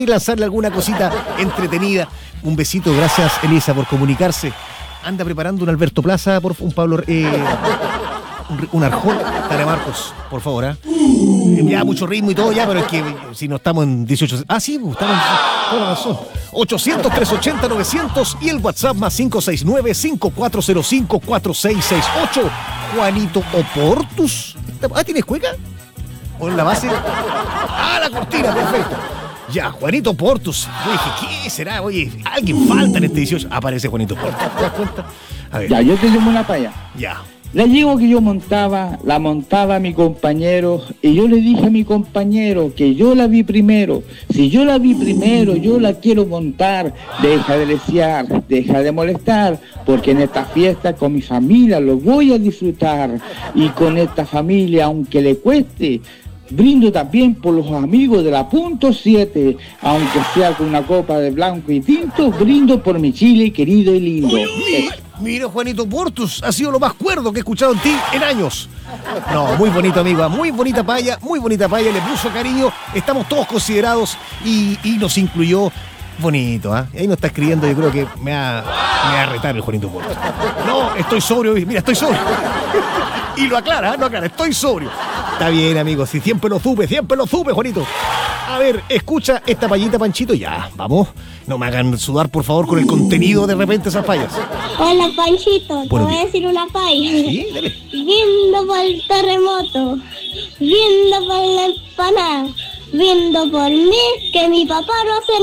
y lanzarle alguna cosita entretenida. Un besito, gracias Elisa por comunicarse. Anda preparando un Alberto Plaza, por un Pablo, un Arjón, Tarea Marcos, por favor, ¿eh? Ya mucho ritmo y todo ya, pero es que si no estamos en 18... Ah, sí, estamos en... Toda razón. 800-380-900 y el WhatsApp más 569-5405-4668. Juanito Oportus. Ah, ¿tienes cueca? ¿O en la base? Ah, la cortina, perfecto. Ya, Juanito Portus. Yo dije, ¿qué será? Oye, alguien falta en este 18. Aparece Juanito Portus. ¿Te das cuenta? A ver. Ya, yo te llamo una paya. Ya. La yegua que yo montaba, la montaba mi compañero, y yo le dije a mi compañero que yo la vi primero. Si yo la vi primero, yo la quiero montar. Deja de desear, deja de molestar, porque en esta fiesta con mi familia lo voy a disfrutar. Y con esta familia, aunque le cueste, brindo también por los amigos de la punto 7, aunque sea con una copa de blanco y tinto, brindo por mi Chile querido y lindo. Mira, Juanito Portus, ha sido lo más cuerdo que he escuchado en ti en años. No, muy bonito, amigo, muy bonita paya, le puso cariño, estamos todos considerados y nos incluyó. Bonito, ¿ah? Ahí nos está escribiendo, yo creo que me va a retar el Juanito Portus. No, estoy sobrio, mira, estoy sobrio. Y lo aclara, estoy sobrio. Está bien, amigos, si siempre lo supe, Juanito. A ver, escucha esta payita, Panchito, ya, vamos. No me hagan sudar, por favor, con el contenido de repente esas payas. Hola, Panchito, Bueno, te voy a decir una paya. Sí, dale. Viendo por el terremoto, viendo por la empanada, viendo por mí que mi papá no hace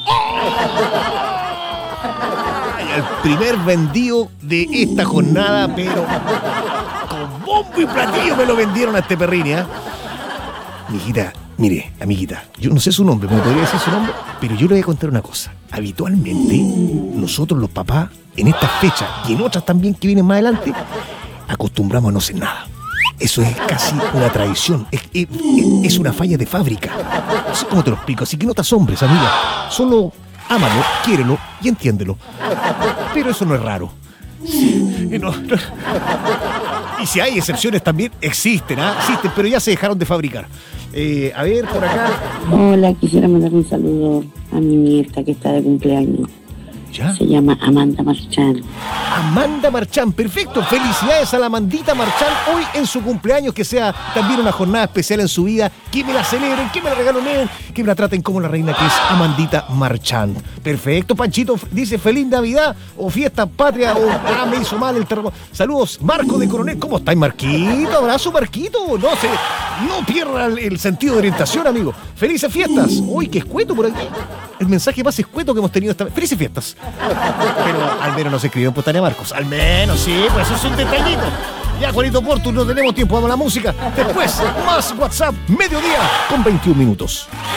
nada. Ay, el primer vendido de esta jornada, pero con bombo y platillo me lo vendieron a este perrini, ¿eh? Mijita, mire, amiguita, yo no sé su nombre, me podría decir su nombre, pero yo le voy a contar una cosa. Habitualmente, nosotros los papás, en estas fechas y en otras también que vienen más adelante, acostumbramos a no hacer nada. Eso es casi una tradición, es una falla de fábrica. No sé cómo te lo explico, así que no te asombres, amiga. Solo ámalo, quiérelo y entiéndelo. Pero eso no es raro. Y si hay excepciones también, existen, pero ya se dejaron de fabricar. A ver, por acá. Hola, quisiera mandar un saludo a mi nieta que está de cumpleaños. ¿Ya? Se llama Amanda Marchán. Amanda Marchán, perfecto. Felicidades a la Amandita Marchán hoy en su cumpleaños, que sea también una jornada especial en su vida. Que me la celebren, que me la regalen, que me la traten como la reina que es Amandita Marchán. Perfecto, Panchito dice feliz Navidad o fiesta patria o me hizo mal el terremoto. Saludos, Marco de Coronel. ¿Cómo estáis, Marquito? Abrazo, Marquito. No pierda el sentido de orientación, amigo. Felices fiestas. Uy, qué escueto por aquí. El mensaje más escueto que hemos tenido esta vez. Felices fiestas. Pero al menos nos escribieron por Tania Marcos. Al menos, sí, pues eso es un detallito. Ya, Juanito Portus, no tenemos tiempo, vamos a la música. Después, más WhatsApp, mediodía con 21 minutos.